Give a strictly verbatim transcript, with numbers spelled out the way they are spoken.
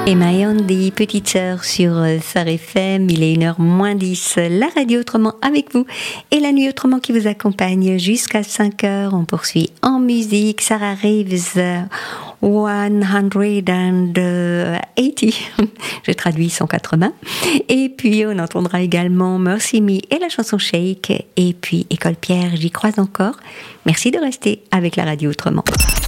Emma et Andy, petite sœur sur Phare F M, il est une heure moins dix, la radio autrement avec vous et la nuit autrement qui vous accompagne jusqu'à cinq heures. On poursuit en musique, Sarah Reeves, cent quatre-vingts, je traduis cent quatre-vingts, et puis on entendra également Mercy Me et la chanson Shake, et puis École Pierre, j'y crois encore. Merci de rester avec la radio autrement.